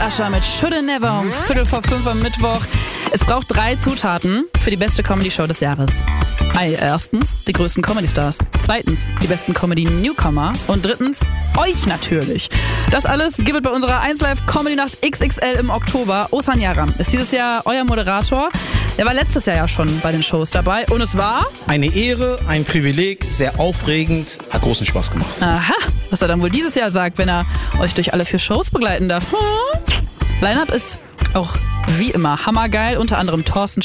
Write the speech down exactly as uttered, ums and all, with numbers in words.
Usher mit Shoulda Never um Viertel vor fünf am Mittwoch. Es braucht drei Zutaten für die beste Comedy-Show des Jahres. Erstens, die größten Comedy-Stars. Zweitens, die besten Comedy-Newcomer. Und drittens, euch natürlich. Das alles gibt es bei unserer eins Live Comedy-Nacht X X L im Oktober. Osan Yaran ist dieses Jahr euer Moderator. Er war letztes Jahr ja schon bei den Shows dabei. Und es war... Eine Ehre, ein Privileg, sehr aufregend, hat großen Spaß gemacht. Aha, was er dann wohl dieses Jahr sagt, wenn er euch durch alle vier Shows begleiten darf. Line-Up ist auch wie immer hammergeil. Unter anderem Thorsten